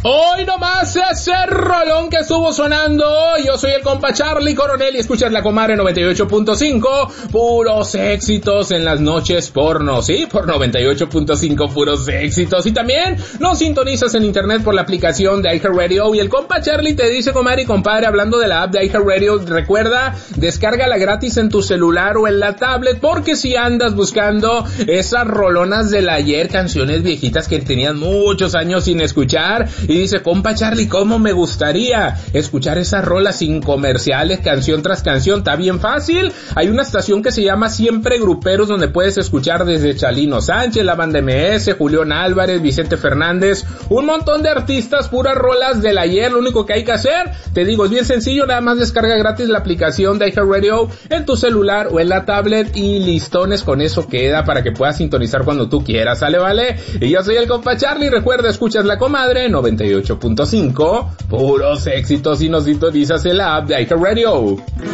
Hoy nomás ese rolón que estuvo sonando. Yo soy el compa Charlie Coronel y escuchas La Comadre 98.5. Puros éxitos en las noches porno. Sí, por 98.5 puros éxitos. Y también nos sintonizas en internet por la aplicación de iHeartRadio. Y el compa Charlie te dice, comadre y compadre, hablando de la app de iHeartRadio, recuerda, descárgala gratis en tu celular o en la tablet, porque si andas buscando esas rolonas del ayer, canciones viejitas que tenías muchos años sin escuchar, y dice, compa Charlie, ¿cómo me gustaría escuchar esas rolas sin comerciales, canción tras canción? Está bien fácil. Hay una estación que se llama Siempre Gruperos, donde puedes escuchar desde Chalino Sánchez, la banda MS, Julián Álvarez, Vicente Fernández, un montón de artistas, puras rolas del ayer. Lo único que hay que hacer, te digo, es bien sencillo, nada más descarga gratis la aplicación de iHeartRadio en tu celular o en la tablet y listones, con eso queda para que puedas sintonizar cuando tú quieras, ¿sale, vale? Y yo soy el compa Charlie, recuerda, escuchas La Comadre 98.5, puros éxitos, y nos sintonizas en la app de iHeartRadio.